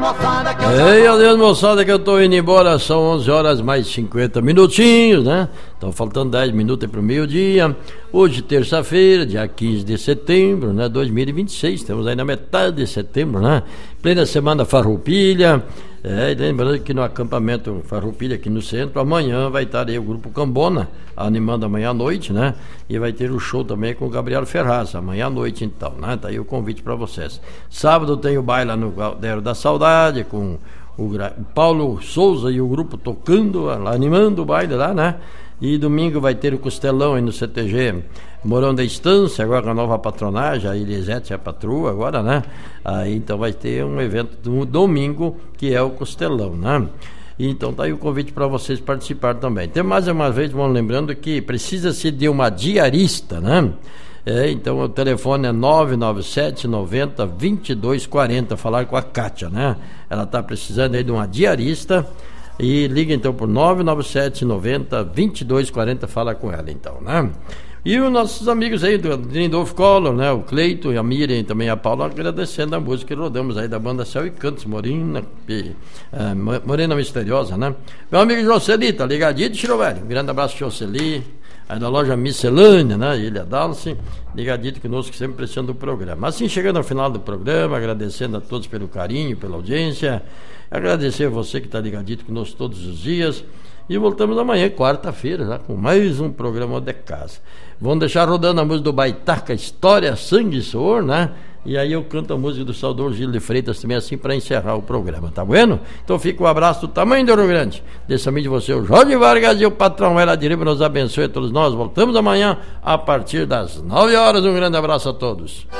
moçada que eu Ei, adeus moçada que eu tô indo embora. São 11 horas mais 50 minutinhos, né? Estão faltando 10 minutos para o meio-dia. Hoje, terça-feira, dia 15 de setembro, né? 2026. Estamos aí na metade de setembro, né? Plena semana Farroupilha. E lembrando que no acampamento Farroupilha aqui no centro, amanhã vai estar aí o Grupo Cambona, animando amanhã à noite, né? E vai ter o show também com o Gabriel Ferraz, amanhã à noite então, né? Tá aí o convite para vocês. Sábado tem o baile lá no Galdério da Saudade, com o Paulo Souza e o grupo tocando, animando o baile lá, né? E domingo vai ter o Costelão aí no CTG Morão da Estância, agora com a nova patronagem, a Elisete é a patroa agora, né? Aí então vai ter um evento no domingo, que é o Costelão, né? E então tá aí o convite para vocês participarem também. Tem mais uma vez, vamos lembrando que precisa-se de uma diarista, né? Então o telefone é 997 90 22 40, falar com a Kátia, né? Ela tá precisando aí de uma diarista. E liga então por 997 90 22 40, fala com ela então, né? E os nossos amigos aí do Lindolfo Collor, né? O Cleito e a Miriam e também a Paula, agradecendo a música que rodamos aí da banda Céu e Cantos, Morena Misteriosa, né? Meu amigo Jocely, tá ligadinho de Chirovelho? Um grande abraço, Jocely, aí da loja Miscelânea, né? Ilha Dalce, ligadinho conosco, sempre prestando o programa. Assim, chegando ao final do programa, agradecendo a todos pelo carinho, pela audiência, agradecer a você que está ligadito conosco todos os dias. E voltamos amanhã, quarta-feira, já com mais um programa de casa. Vamos deixar rodando a música do Baitaca, História, Sangue e Suor, né? E aí eu canto a música do saudoso Gil de Freitas também, assim, para encerrar o programa, tá bueno? Então fica um abraço do tamanho do Rio Grande. Desse amigo de você, o Jorge Vargas, e o patrão Ela Diriba nos abençoe a todos nós. Voltamos amanhã a partir das 9 horas. Um grande abraço a todos.